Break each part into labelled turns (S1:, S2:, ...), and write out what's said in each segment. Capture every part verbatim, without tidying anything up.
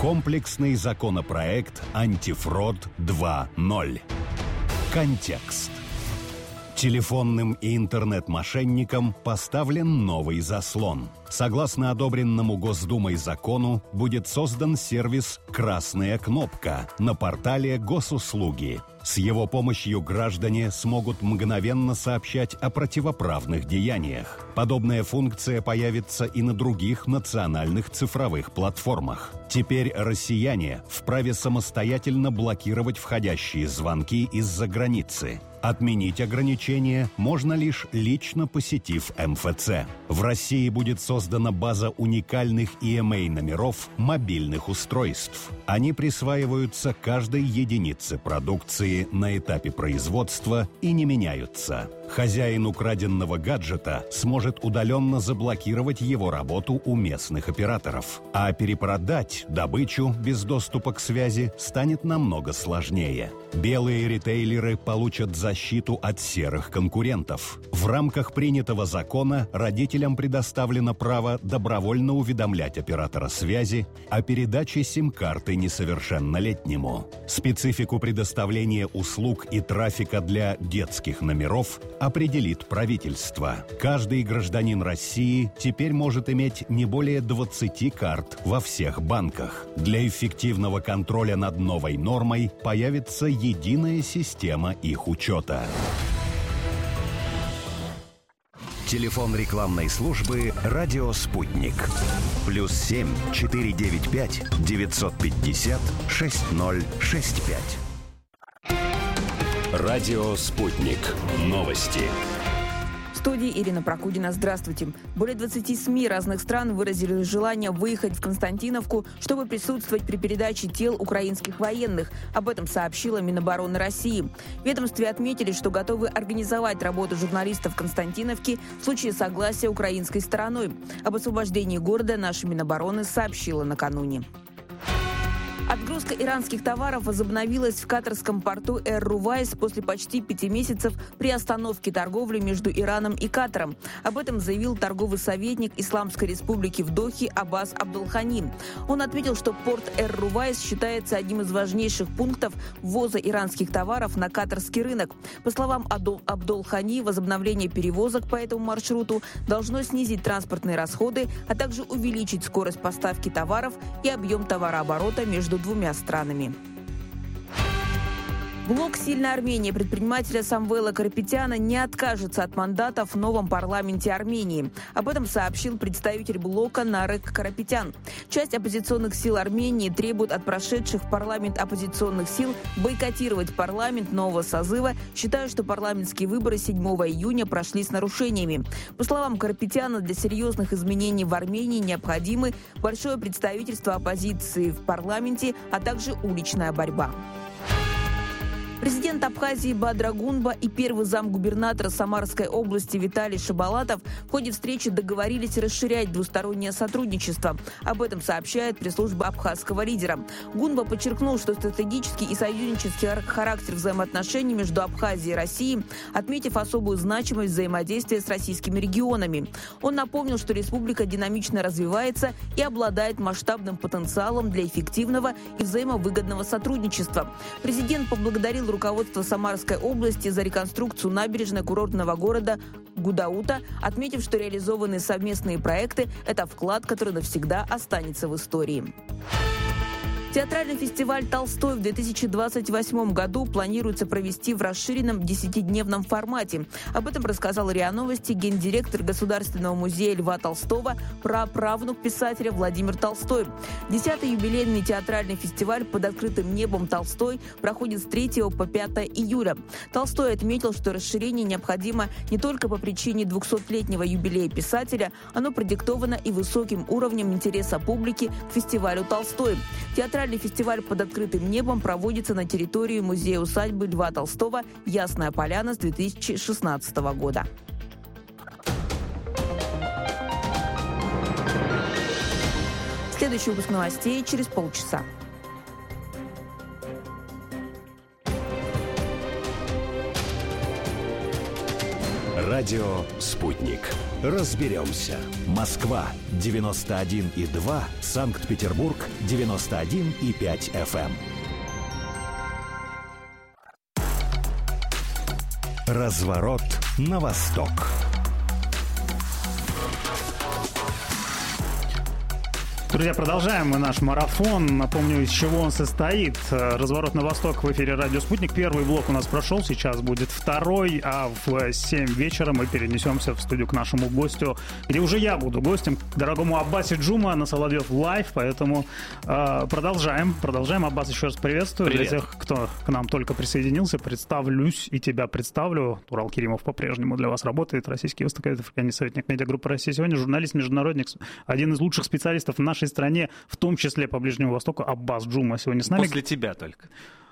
S1: Комплексный законопроект «Антифрод два ноль». Контекст. Телефонным и интернет-мошенникам поставлен новый заслон. Согласно одобренному Госдумой закону, будет создан сервис «Красная кнопка» на портале Госуслуги. С его помощью граждане смогут мгновенно сообщать о противоправных деяниях. Подобная функция появится и на других национальных цифровых платформах. Теперь россияне вправе самостоятельно блокировать входящие звонки из-за границы. Отменить ограничения можно лишь лично посетив эм эф цэ. В России будет создана база уникальных и эм эй номеров мобильных устройств. Они присваиваются каждой единице продукции на этапе производства и не меняются. Хозяин украденного гаджета сможет удаленно заблокировать его работу у местных операторов. А перепродать добычу без доступа к связи станет намного сложнее. Белые ритейлеры получат защиту от серых конкурентов. В рамках принятого закона родителям предоставлено право добровольно уведомлять оператора связи о передаче сим-карты несовершеннолетнему. Специфику предоставления услуг и трафика для детских номеров определит правительство. Каждый гражданин России теперь может иметь не более двадцати карт во всех банках. Для эффективного контроля над новой нормой появится единая система их учета. Телефон рекламной службы «Радио Спутник». Плюс семь четыре девять пять девятьсот пятьдесят шесть ноль шесть пять. Радио «Спутник». Новости.
S2: В студии Ирина Прокудина. Здравствуйте. Более двадцати СМИ разных стран выразили желание выехать в Константиновку, чтобы присутствовать при передаче тел украинских военных. Об этом сообщила Минобороны России. В ведомстве отметили, что готовы организовать работу журналистов в Константиновке в случае согласия украинской стороной. Об освобождении города наша Минобороны сообщила накануне. Отгрузка иранских товаров возобновилась в катарском порту Эр-Рувайс после почти пяти месяцев приостановки торговли между Ираном и Катаром. Об этом заявил торговый советник Исламской Республики в Дохе Аббас Абдулхани. Он отметил, что порт Эр-Рувайс считается одним из важнейших пунктов ввоза иранских товаров на катарский рынок. По словам Абдулхани, возобновление перевозок по этому маршруту должно снизить транспортные расходы, а также увеличить скорость поставки товаров и объем товарооборота между двумя странами. Блок «Сильная Армения» предпринимателя Самвела Карапетяна не откажется от мандата в новом парламенте Армении. Об этом сообщил представитель блока Нарек Карапетян. Часть оппозиционных сил Армении требует от прошедших в парламент оппозиционных сил бойкотировать парламент нового созыва, считая, что парламентские выборы седьмого июня прошли с нарушениями. По словам Карапетяна, для серьезных изменений в Армении необходимы большое представительство оппозиции в парламенте, а также уличная борьба. Президент Абхазии Бадра Гунба и первый замгубернатора Самарской области Виталий Шабалатов в ходе встречи договорились расширять двустороннее сотрудничество. Об этом сообщает пресс-служба абхазского лидера. Гунба подчеркнул, что стратегический и союзнический характер взаимоотношений между Абхазией и Россией, отметив особую значимость взаимодействия с российскими регионами. Он напомнил, что республика динамично развивается и обладает масштабным потенциалом для эффективного и взаимовыгодного сотрудничества. Президент поблагодарил руководство Самарской области за реконструкцию набережной курортного города Гудаута, отметив, что реализованные совместные проекты – это вклад, который навсегда останется в истории. Театральный фестиваль «Толстой» в две тысячи двадцать восьмом году планируется провести в расширенном десятидневном формате. Об этом рассказал РИА Новости гендиректор Государственного музея Льва Толстого, праправнук писателя Владимир Толстой. Десятый юбилейный театральный фестиваль «Под открытым небом Толстой» проходит с третьего по пятое июля. Толстой отметил, что расширение необходимо не только по причине двухсотлетнего юбилея писателя, оно продиктовано и высоким уровнем интереса публики к фестивалю «Толстой». Театральный фестиваль «Под открытым небом» проводится на территории музея-усадьбы Льва Толстого «Ясная Поляна» с две тысячи шестнадцатого года. Следующий выпуск новостей через полчаса.
S1: Радио «Спутник». разберемся. Москва девяносто один и два, Санкт-Петербург девяносто один и пять эф эм. Разворот на восток.
S3: Друзья, продолжаем мы наш марафон. Напомню, из чего он состоит. Разворот на восток в эфире «Радио Спутник». Первый блок у нас прошел, сейчас будет второй, а в семь вечера мы перенесемся в студию к нашему гостю, где уже я буду гостем, к дорогому Аббасе Джума на Соловьев Лайв. Поэтому э, продолжаем. Продолжаем. Аббас, еще раз приветствую.
S4: Привет.
S3: Для тех, кто к нам только присоединился, представлюсь и тебя представлю. Урал Керимов по-прежнему для вас работает. Российский востоковед, африканский советник медиагруппы «Россия сегодня», журналист-международник, один из лучших специалистов в нашей стране, в том числе по Ближнему Востоку, Аббас Джума сегодня с нами.
S4: После тебя только.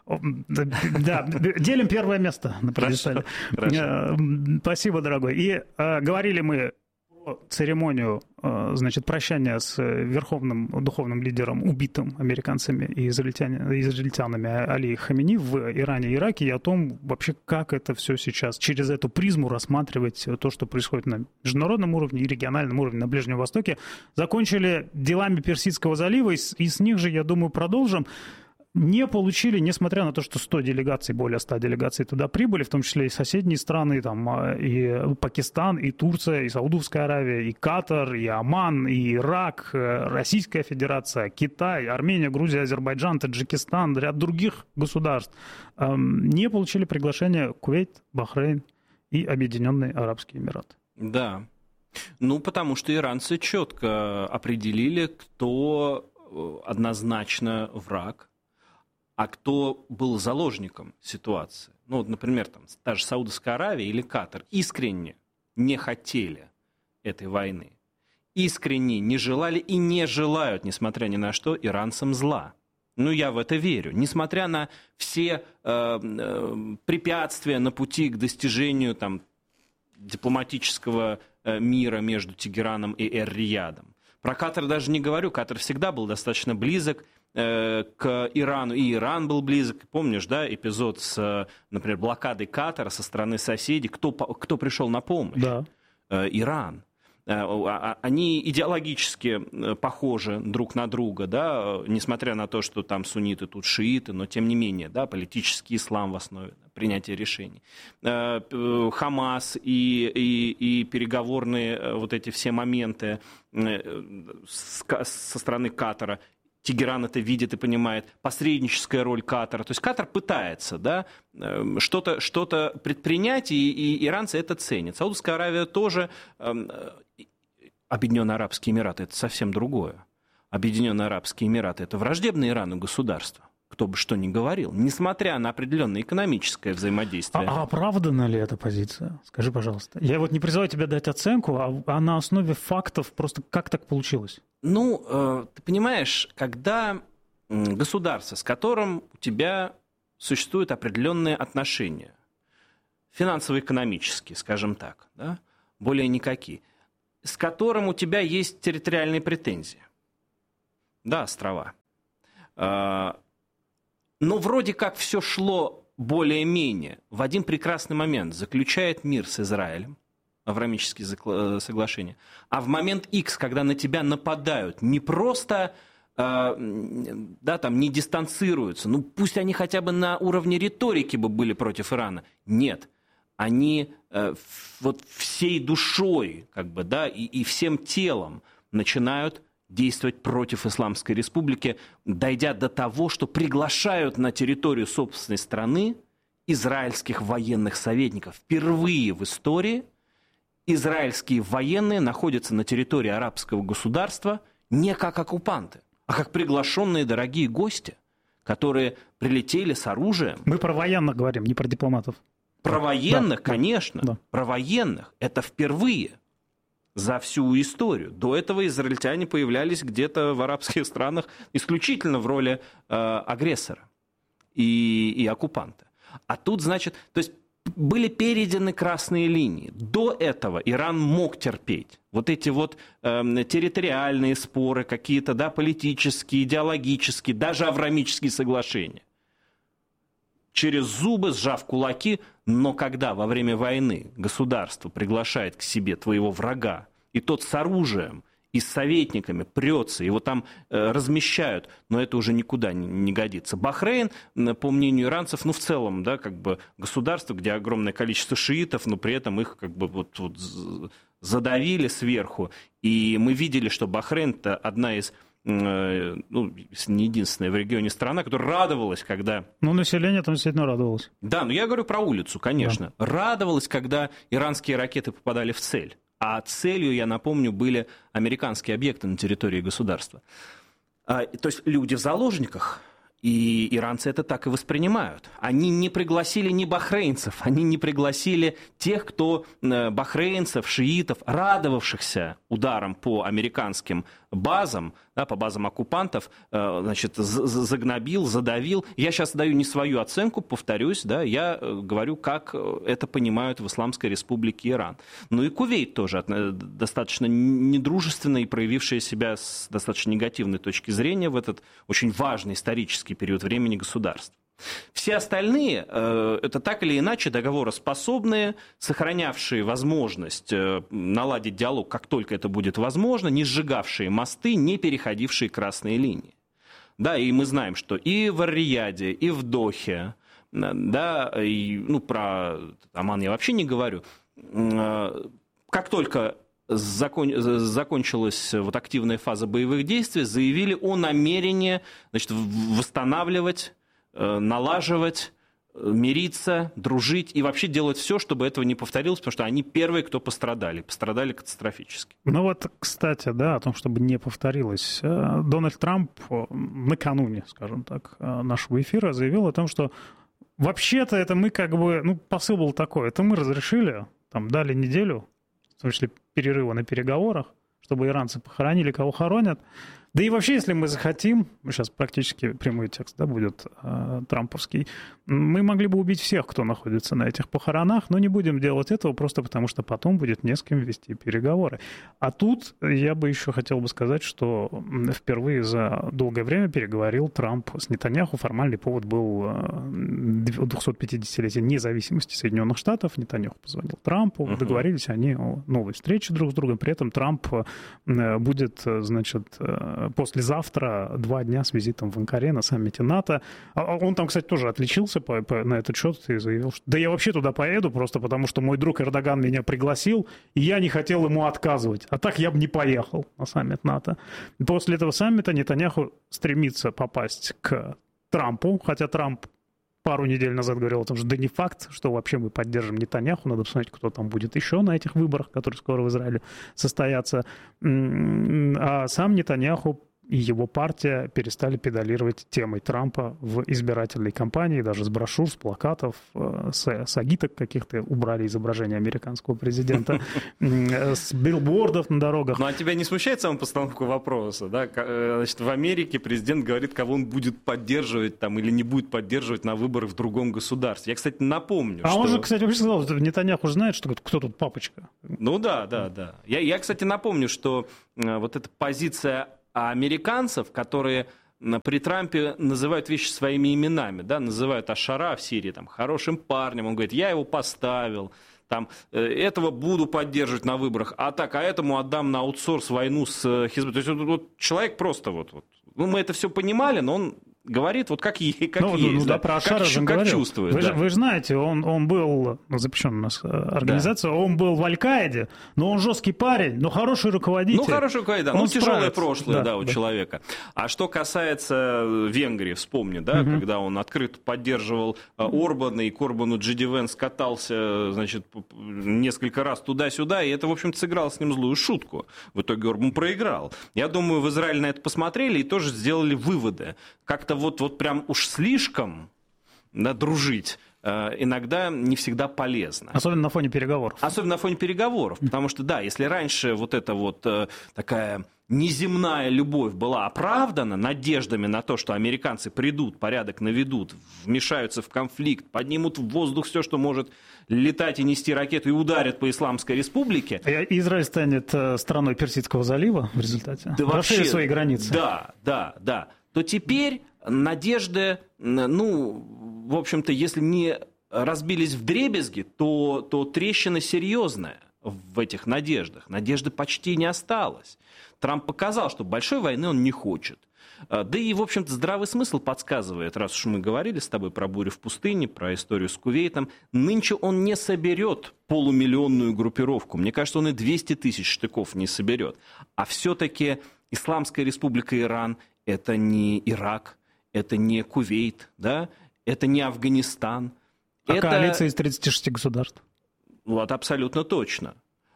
S3: Да, делим первое место на пьедестале. Спасибо, дорогой. И э, говорили мы про церемонию, э, значит, прощания с верховным духовным лидером, убитым американцами и израильтянами, израильтянами Али Хамини в Иране и Ираке, и о том вообще, как это все сейчас через эту призму рассматривать то, что происходит на международном уровне и региональном уровне на Ближнем Востоке. Закончили делами Персидского залива, и с, и с них же, я думаю, продолжим. Не получили, несмотря на то, что сто делегаций, более ста делегаций туда прибыли, в том числе и соседние страны, там, и Пакистан, и Турция, и Саудовская Аравия, и Катар, и Оман, и Ирак, Российская Федерация, Китай, Армения, Грузия, Азербайджан, Таджикистан, ряд других государств. Не получили приглашение Кувейт, Бахрейн и Объединенные Арабские Эмираты.
S4: Да. Ну, потому что иранцы четко определили, кто однозначно враг, а кто был заложником ситуации. Ну, вот, например, там, та же Саудовская Аравия или Катар искренне не хотели этой войны. Искренне не желали и не желают, несмотря ни на что, иранцам зла. Ну, я в это верю. Несмотря на все э, э, препятствия на пути к достижению там, дипломатического э, мира между Тегераном и Эр-Риядом. Про Катар даже не говорю. Катар всегда был достаточно близок э, к Ирану, и Иран был близок. Помнишь, да, эпизод с, например, блокадой Катара со стороны соседей? Кто, кто пришел на помощь?
S3: Да.
S4: Э, Иран. Э, они идеологически похожи друг на друга, да, несмотря на то, что там сунниты, тут шииты, но тем не менее, да, политический ислам в основе принятия решений. Э, Хамас и, и, и переговорные вот эти все моменты со стороны Катара, Тегеран это видит и понимает, посредническая роль Катара. То есть Катар пытается, да, что-то, что-то предпринять, и, и иранцы это ценят. Саудовская Аравия тоже. Объединенные Арабские Эмираты – это совсем другое. Объединенные Арабские Эмираты – это враждебное Ирану государство. Кто бы что ни говорил, несмотря на определенное экономическое взаимодействие.
S3: А, а оправдана ли эта позиция? Скажи, пожалуйста. Я вот не призываю тебя дать оценку, а, а на основе фактов просто как так получилось?
S4: Ну, э, ты понимаешь, когда государство, с которым у тебя существуют определенные отношения, финансово-экономические, скажем так, да, более никакие, с которым у тебя есть территориальные претензии, да, острова, э, но вроде как все шло более-менее. В один прекрасный момент заключает мир с Израилем, авраамические соглашения, а в момент X, когда на тебя нападают, не просто э, да, там, не дистанцируются, ну пусть они хотя бы на уровне риторики бы были против Ирана. Нет, они э, вот всей душой как бы, да, и, и всем телом начинают действовать против Исламской Республики, дойдя до того, что приглашают на территорию собственной страны израильских военных советников. Впервые в истории израильские военные находятся на территории арабского государства не как оккупанты, а как приглашенные дорогие гости, которые прилетели с оружием.
S3: Мы про военных говорим, не про дипломатов.
S4: Про военных, да, конечно.
S3: Да. Про
S4: военных. Это впервые за всю историю. До этого израильтяне появлялись где-то в арабских странах исключительно в роли э, агрессора и, и оккупанта. А тут, значит, то есть были перейдены красные линии. До этого Иран мог терпеть вот эти вот э, территориальные споры, какие-то, да, политические, идеологические, даже авраамические соглашения. через зубы, сжав кулаки. Но когда во время войны государство приглашает к себе твоего врага, и тот с оружием и с советниками прется, его там э, размещают, но это уже никуда не, не годится. Бахрейн, по мнению иранцев, ну в целом, да, как бы государство, где огромное количество шиитов, но при этом их как бы вот, вот задавили сверху. И мы видели, что Бахрейн – это одна из, э, ну, не единственная в регионе страна, которая радовалась, когда...
S3: Ну, население там действительно радовалось.
S4: Да, но я говорю про улицу, конечно. Да. Радовалась, когда иранские ракеты попадали в цель. А целью, я напомню, были американские объекты на территории государства. А, то есть люди в заложниках, и иранцы это так и воспринимают. Они не пригласили ни бахрейнцев, они не пригласили тех, кто бахрейнцев, шиитов, радовавшихся ударом по американским базам, да, по базам оккупантов, значит, загнобил, задавил. Я сейчас даю не свою оценку, повторюсь, да, я говорю, как это понимают в Исламской Республике Иран. Ну и Кувейт тоже достаточно недружественный, проявивший себя с достаточно негативной точки зрения в этот очень важный исторический период времени государств. Все остальные э, это так или иначе договороспособные, сохранявшие возможность э, наладить диалог, как только это будет возможно, не сжигавшие мосты, не переходившие красные линии. Да, и мы знаем, что и в Ар-Рияде, и в Дохе, да, и, ну, про Оман я вообще не говорю, э, как только закон, закончилась вот активная фаза боевых действий, заявили о намерении, значит, восстанавливать, налаживать, мириться, дружить и вообще делать все, чтобы этого не повторилось, потому что они первые, кто пострадали, пострадали катастрофически.
S3: Ну вот, кстати, да, о том, чтобы не повторилось. Дональд Трамп накануне, скажем так, нашего эфира заявил о том, что вообще-то это мы как бы, ну, посыл был такой, это мы разрешили, там, дали неделю, в том числе перерыва на переговорах, чтобы иранцы похоронили, кого хоронят. Да и вообще, если мы захотим, сейчас практически прямой текст, да, будет э, трамповский, мы могли бы убить всех, кто находится на этих похоронах, но не будем делать этого просто потому, что потом будет не с кем вести переговоры. А тут я бы еще хотел бы сказать, что впервые за долгое время переговорил Трамп с Нетаньяху. Формальный повод был двухсотпятидесятилетие независимости Соединенных Штатов. Нетаньяху позвонил Трампу, uh-huh. договорились они о новой встрече друг с другом. При этом Трамп будет, значит, послезавтра два дня с визитом в Анкаре на саммите НАТО. Он там, кстати, тоже отличился по, по, на этот счет и заявил, что да я вообще туда поеду, просто потому что мой друг Эрдоган меня пригласил, и я не хотел ему отказывать. А так я бы не поехал на саммит НАТО. После этого саммита Нетаньяху стремится попасть к Трампу, хотя Трамп пару недель назад говорил о том, что да не факт, что вообще мы поддержим Нетаньяху, надо посмотреть, кто там будет еще на этих выборах, которые скоро в Израиле состоятся. А сам Нетаньяху и его партия перестали педалировать темой Трампа в избирательной кампании, даже с брошюр, с плакатов, с, с агиток каких-то убрали изображение американского президента, с билбордов на дорогах.
S4: Ну, а тебя не смущает сама постановка вопроса? Да? Значит, в Америке президент говорит, кого он будет поддерживать там, или не будет поддерживать на выборах в другом государстве. Я, кстати, напомню,
S3: а
S4: что...
S3: он же, кстати, вообще сказал, что Нетаньяху знает, что кто тут папочка.
S4: Ну да, да, да. Я, я кстати, напомню, что вот эта позиция американцев, которые при Трампе называют вещи своими именами, да, называют Аш-Шара в Сирии там, хорошим парнем, он говорит, я его поставил, там, этого буду поддерживать на выборах, а так, а этому отдам на аутсорс войну с Хизбаллой. То есть вот, вот, человек просто вот, вот, ну, мы это все понимали, но он говорит вот как, как ну, есть,
S3: ну, да, да, про
S4: как, как, как чувствует.
S3: Вы, да. вы же знаете, он, он был, запрещенная у нас организация, да. он был в Аль-Каиде, но он жесткий парень, но хороший руководитель.
S4: Ну, хороший руководитель, да, ну, тяжелое прошлое, да, да, у
S3: да.
S4: человека. А что касается Венгрии, вспомни, да, угу. когда он открыто поддерживал Орбана, и к Орбану Джиди Венс катался, значит, несколько раз туда-сюда, и это, в общем-то, сыграло с ним злую шутку. В итоге Орбан проиграл. Я думаю, в Израиле на это посмотрели и тоже сделали выводы. Как-то вот, вот прям уж слишком, да, дружить э, иногда не всегда полезно.
S3: Особенно на фоне переговоров.
S4: Особенно на фоне переговоров. Потому что, да, если раньше вот эта вот э, такая неземная любовь была оправдана надеждами на то, что американцы придут, порядок наведут, вмешаются в конфликт, поднимут в воздух все, что может летать и нести ракеты, и ударят по Исламской Республике.
S3: Израиль станет страной Персидского залива в результате?
S4: Да,
S3: расширит свои границы.
S4: Да, да, да. То теперь надежды, ну, в общем-то, если не разбились вдребезги, то, то трещина серьезная в этих надеждах. Надежды почти не осталось. Трамп показал, что большой войны он не хочет. Да и, в общем-то, здравый смысл подсказывает, раз уж мы говорили с тобой про бурю в пустыне, про историю с Кувейтом, нынче он не соберет полумиллионную группировку. Мне кажется, он и двести тысяч штыков не соберет. А все-таки Исламская Республика Иран – это не Ирак, это не Кувейт, да? Это не Афганистан.
S3: А
S4: это...
S3: коалиция из тридцати шести государств.
S4: Вот, абсолютно точно.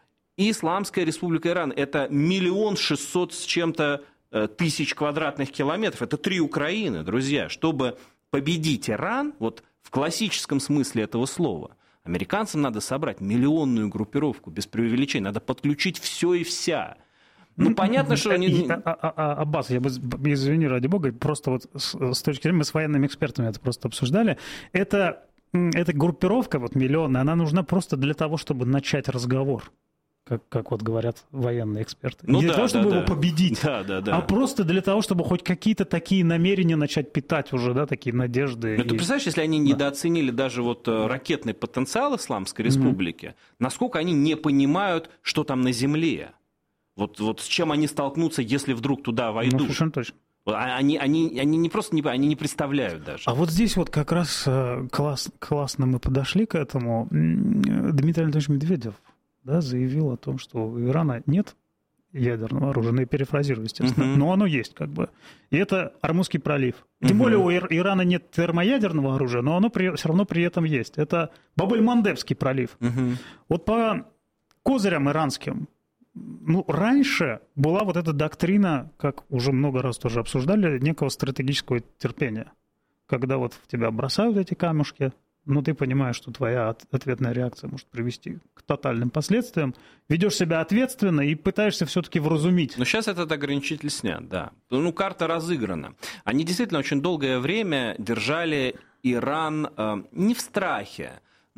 S4: И Исламская Республика Иран – это миллион шестьсот с чем-то тысяч квадратных километров. Это три Украины, друзья. Чтобы победить Иран, вот в классическом смысле этого слова, американцам надо собрать миллионную группировку, без преувеличения. Надо подключить все и вся. Ну, понятно, что они...
S3: Аббас, я бы, извини, ради бога, просто вот с, с точки зрения, мы с военными экспертами это просто обсуждали, это, эта группировка, вот миллионная, она нужна просто для того, чтобы начать разговор. Как, как вот говорят военные эксперты.
S4: Ну,
S3: не
S4: да,
S3: для того, чтобы
S4: да,
S3: его
S4: да.
S3: победить,
S4: да, да, да.
S3: а просто для того, чтобы хоть какие-то такие намерения начать питать уже, да, такие надежды.
S4: Ну,
S3: и...
S4: ты представляешь, если они
S3: да.
S4: недооценили даже вот ракетный потенциал Исламской Республики, mm-hmm. насколько они не понимают, что там на земле? Вот, вот с чем они столкнутся, если вдруг туда войдут?
S3: Ну, совершенно точно.
S4: Они, они, они не просто не, они не представляют даже.
S3: А вот здесь вот как раз класс, классно мы подошли к этому. Дмитрий Анатольевич Медведев, да, заявил о том, что у Ирана нет ядерного оружия, ну, я перефразирую, естественно, uh-huh. но оно есть, как бы. И это Ормузский пролив. Тем uh-huh. более у Ир- Ирана нет термоядерного оружия, но оно при- все равно при этом есть. Это Баб-эль-Мандебский пролив. Uh-huh. Вот по козырям иранским, ну, раньше была вот эта доктрина, как уже много раз тоже обсуждали, некого стратегического терпения. Когда вот в тебя бросают эти камушки, но ты понимаешь, что твоя ответная реакция может привести к тотальным последствиям, ведешь себя ответственно и пытаешься все-таки вразумить.
S4: Но сейчас этот ограничитель снят, да. Ну, карта разыграна. Они действительно очень долгое время держали Иран э, не в страхе,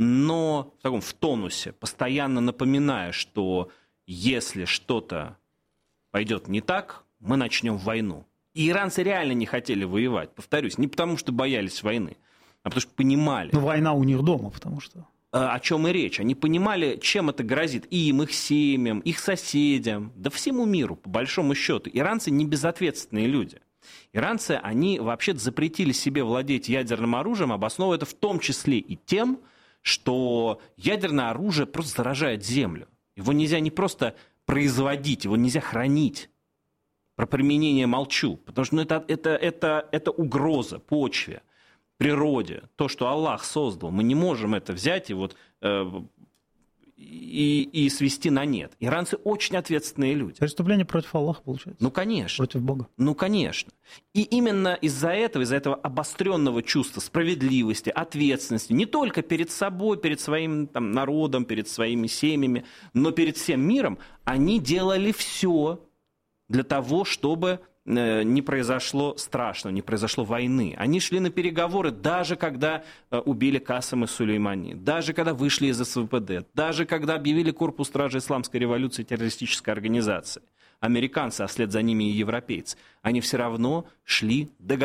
S4: но в таком в тонусе, постоянно напоминая, что если что-то пойдет не так, мы начнем войну. И иранцы реально не хотели воевать, повторюсь, не потому что боялись войны, а потому что понимали.
S3: Но война у них дома, потому что...
S4: О чем и речь. Они понимали, чем это грозит им, их семьям, их соседям, да всему миру, по большому счету. Иранцы не безответственные люди. Иранцы, они вообще-то запретили себе владеть ядерным оружием, обосновывая это в том числе и тем, что ядерное оружие просто заражает землю. Его нельзя не просто производить, его нельзя хранить. Про применение молчу, потому что ну, это, это, это, это угроза почве, природе, то, что Аллах создал. Мы не можем это взять и, вот, э, и, и свести на нет. Иранцы очень ответственные люди.
S3: Преступление против Аллаха, получается?
S4: Ну, конечно.
S3: Против Бога?
S4: Ну, конечно. И именно из-за этого, из-за этого обостренного чувства справедливости, ответственности, не только перед собой, перед своим там, народом, перед своими семьями, но перед всем миром, они делали все для того, чтобы не произошло страшного, не произошло войны. Они шли на переговоры, даже когда убили Касема Сулеймани, даже когда вышли из эс вэ пэ дэ, даже когда объявили Корпус Стражи Исламской революции террористической организацией. Американцы, а вслед за ними и европейцы, они все равно шли договариваться.